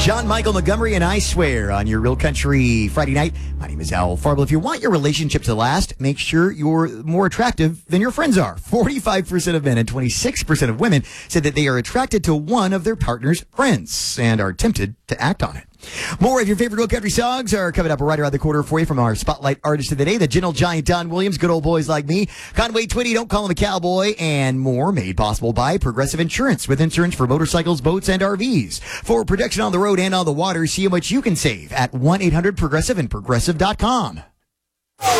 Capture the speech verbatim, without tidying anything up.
John Michael Montgomery and I Swear on your Real Country Friday night. My name is Al Farble. If you want your relationship to last, make sure you're more attractive than your friends are. forty-five percent of men and twenty-six percent of women said that they are attracted to one of their partner's friends and are tempted to act on it. More of your favorite Real Country songs are coming up right around the corner for you from our Spotlight Artist of the Day, the Gentle Giant Don Williams, Good Old Boys Like Me, Conway Twitty, Don't Call Him a Cowboy, and more, made possible by Progressive Insurance, with insurance for motorcycles, boats, and R Vs. For protection on the road and on the water, see how much you can save at one eight hundred progressive and progressive dot com.